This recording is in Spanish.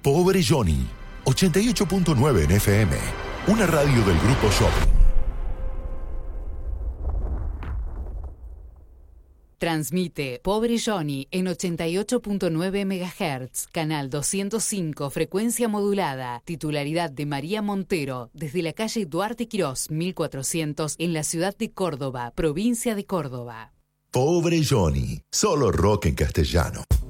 Pobre Johnny, 88.9 en FM, una radio del Grupo Shopping. Transmite Pobre Johnny en 88.9 MHz, canal 205, frecuencia modulada, titularidad de María Montero, desde la calle Duarte Quirós, 1400, en la ciudad de Córdoba, provincia de Córdoba. Pobre Johnny, solo rock en castellano.